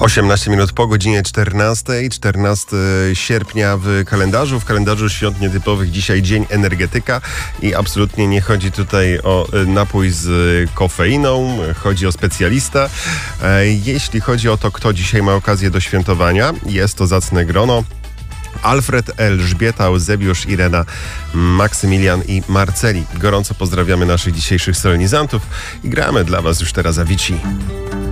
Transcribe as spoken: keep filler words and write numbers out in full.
osiemnaście minut po godzinie czternastej, czternastego sierpnia w kalendarzu. W kalendarzu świąt nietypowych dzisiaj Dzień Energetyka i absolutnie nie chodzi tutaj o napój z kofeiną, chodzi o specjalista. Jeśli chodzi o to, kto dzisiaj ma okazję do świętowania, jest to zacne grono. Alfred, Elżbieta, Eusebiusz, Irena, Maksymilian i Marceli. Gorąco pozdrawiamy naszych dzisiejszych solenizantów i gramy dla Was już teraz Avicii.